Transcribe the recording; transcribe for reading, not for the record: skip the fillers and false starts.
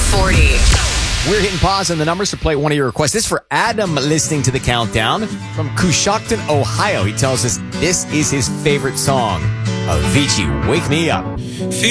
40. We're hitting pause on the numbers to play one of your requests. This is for Adam listening to the countdown from Coshocton, Ohio. He tells us this is his favorite song. Avicii, Wake Me Up.